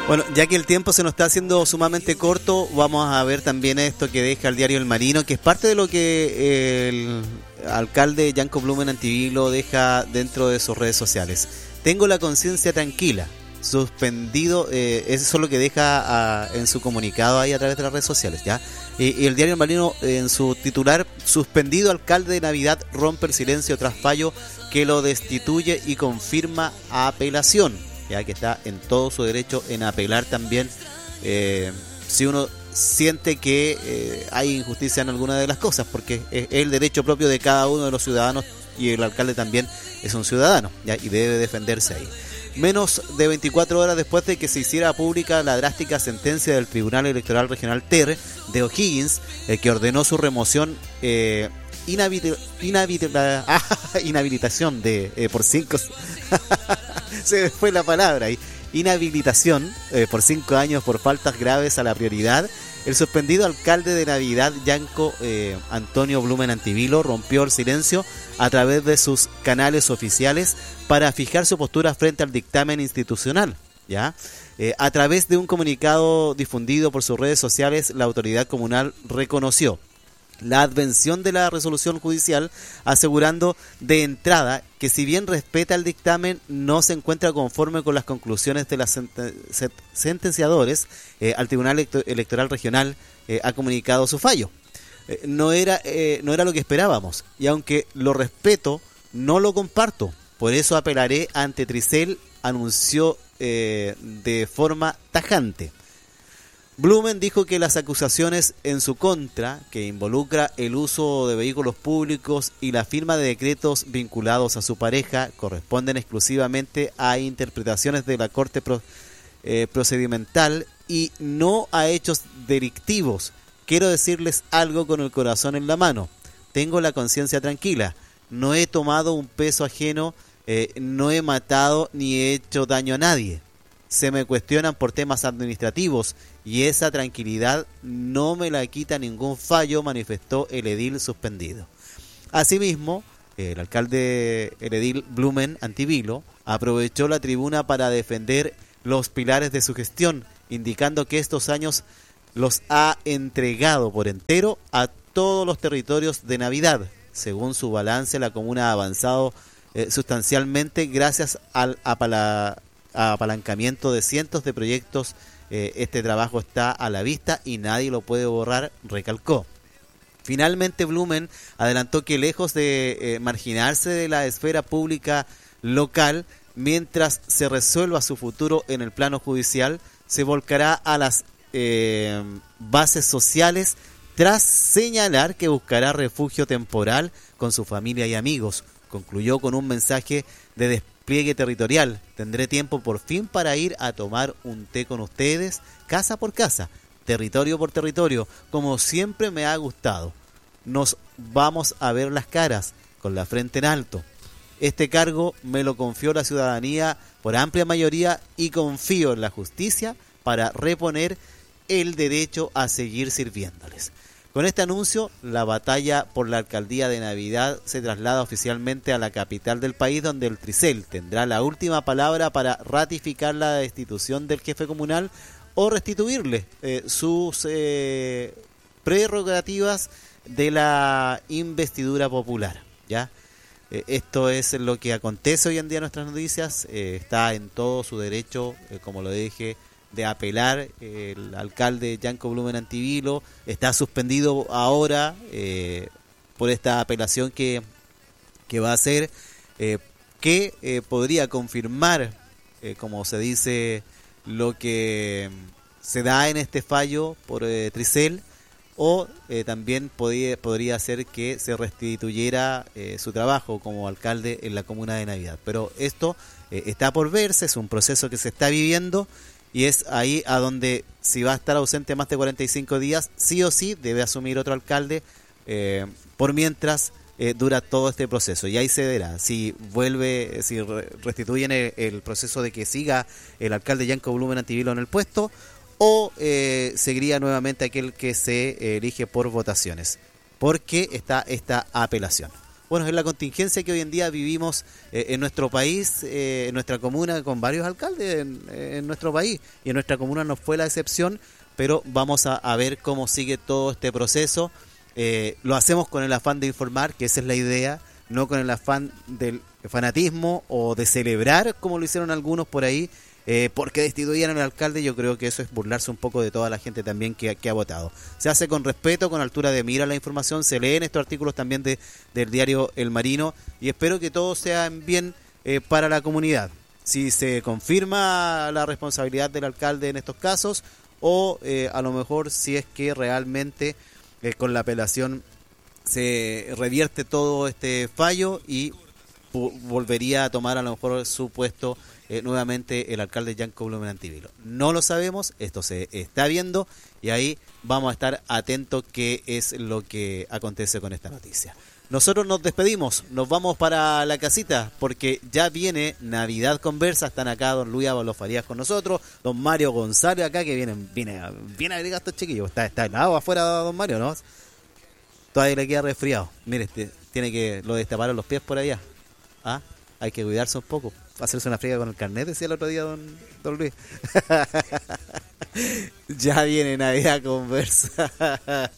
Bueno, ya que el tiempo se nos está haciendo sumamente corto, vamos a ver también esto que deja el diario El Marino, que es parte de lo que el alcalde Yanko Blumen Antivilo deja dentro de sus redes sociales. Tengo la conciencia tranquila, suspendido, eso es lo que deja en su comunicado ahí a través de las redes sociales, ¿ya? Y el diario El Marino, en su titular, suspendido alcalde de Navidad rompe el silencio tras fallo que lo destituye y confirma apelación. Ya que está en todo su derecho en apelar también si uno siente que hay injusticia en alguna de las cosas, porque es el derecho propio de cada uno de los ciudadanos y el alcalde también es un ciudadano, ¿ya? Y debe defenderse ahí. Menos de 24 horas después de que se hiciera pública la drástica sentencia del Tribunal Electoral Regional TER de O'Higgins, que ordenó su remoción inhabilitación de por 5 se me fue la palabra ahí. Inhabilitación por 5 años por faltas graves a la prioridad. El suspendido alcalde de Navidad, Yanko Antonio Blumen Antivilo, rompió el silencio a través de sus canales oficiales para fijar su postura frente al dictamen institucional. ¿Ya? A través de un comunicado difundido por sus redes sociales, la autoridad comunal reconoció la advención de la resolución judicial, asegurando de entrada que si bien respeta el dictamen, no se encuentra conforme con las conclusiones de los sentenciadores. Al Tribunal Electoral Regional ha comunicado su fallo. No era lo que esperábamos, y aunque lo respeto, no lo comparto. Por eso apelaré ante Tricel, anunció de forma tajante. Blumen dijo que las acusaciones en su contra, que involucra el uso de vehículos públicos y la firma de decretos vinculados a su pareja, corresponden exclusivamente a interpretaciones de la Corte procedimental y no a hechos delictivos. Quiero decirles algo con el corazón en la mano. Tengo la conciencia tranquila. No he tomado un peso ajeno, no he matado ni he hecho daño a nadie. Se me cuestionan por temas administrativos y esa tranquilidad no me la quita ningún fallo, manifestó el edil suspendido. Asimismo, el edil Blumen Antivilo aprovechó la tribuna para defender los pilares de su gestión, indicando que estos años los ha entregado por entero a todos los territorios de Navidad. Según su balance, la comuna ha avanzado sustancialmente gracias al apalancamiento de cientos de proyectos. Este trabajo está a la vista y nadie lo puede borrar, recalcó. Finalmente, Blumen adelantó que lejos de marginarse de la esfera pública local, mientras se resuelva su futuro en el plano judicial, se volcará a las bases sociales, tras señalar que buscará refugio temporal con su familia y amigos. Concluyó con un mensaje de despliegue territorial. Tendré tiempo por fin para ir a tomar un té con ustedes, casa por casa, territorio por territorio, como siempre me ha gustado. Nos vamos a ver las caras, con la frente en alto. Este cargo me lo confió la ciudadanía por amplia mayoría y confío en la justicia para reponer el derecho a seguir sirviéndoles. Con este anuncio, la batalla por la alcaldía de Navidad se traslada oficialmente a la capital del país, donde el Tricel tendrá la última palabra para ratificar la destitución del jefe comunal o restituirle sus prerrogativas de la investidura popular. ¿Ya? Esto es lo que acontece hoy en día en nuestras noticias. Está en todo su derecho, como lo dije, de apelar. El alcalde Yanko Blumen Antivilo está suspendido ahora por esta apelación que va a hacer, que podría confirmar, como se dice, lo que se da en este fallo por Tricel, o también podría ser que se restituyera su trabajo como alcalde en la comuna de Navidad. Pero esto está por verse, es un proceso que se está viviendo. Y es ahí a donde, si va a estar ausente más de 45 días, sí o sí debe asumir otro alcalde por mientras dura todo este proceso. Y ahí se verá si vuelve, si restituyen el proceso de que siga el alcalde Yanko Blumen Antivilo en el puesto, o seguiría nuevamente aquel que se elige por votaciones, porque está esta apelación. bueno, es la contingencia que hoy en día vivimos en nuestro país, en nuestra comuna, con varios alcaldes en nuestro país, y en nuestra comuna no fue la excepción, pero vamos a ver cómo sigue todo este proceso. Lo hacemos con el afán de informar, que esa es la idea, no con el afán del fanatismo o de celebrar, como lo hicieron algunos por ahí, porque destituían al alcalde. Yo creo que eso es burlarse un poco de toda la gente también que ha votado. Se hace con respeto, con altura de mira la información, se leen estos artículos también del diario El Marino, y espero que todo sea en bien para la comunidad. Si se confirma la responsabilidad del alcalde en estos casos, o a lo mejor si es que realmente con la apelación se revierte todo este fallo y volvería a tomar a lo mejor su puesto nuevamente el alcalde Yanko Blumen Antivilo. No lo sabemos, esto se está viendo y ahí vamos a estar atentos qué es lo que acontece con esta noticia. Nosotros nos despedimos, nos vamos para la casita porque ya viene Navidad Conversa. Están acá don Luis Ábalos Farías con nosotros, don Mario González acá, que viene agregado estos chiquillos. Está helado afuera don Mario, ¿no? Todavía le queda resfriado. Mire, tiene que lo destaparon los pies por allá. ¿Ah? Hay que cuidarse un poco. Hacerse una friega con el carnet, decía el otro día don Luis. Ya viene Navidad Conversa.